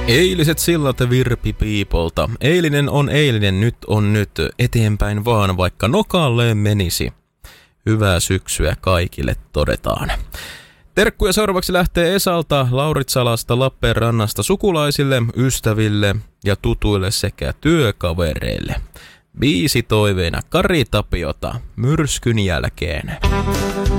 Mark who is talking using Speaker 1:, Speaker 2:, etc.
Speaker 1: Eiliset sillat Virpi Piipolta. Eilinen on eilinen, nyt on nyt. Eteenpäin vaan, vaikka nokalle menisi. Hyvää syksyä kaikille todetaan. Terkkuja seuraavaksi lähtee Esalta, Lauritsalasta, Lappeenrannasta sukulaisille, ystäville ja tutuille sekä työkavereille. Biisi toiveena Kari Tapiota, Myrskyn jälkeen.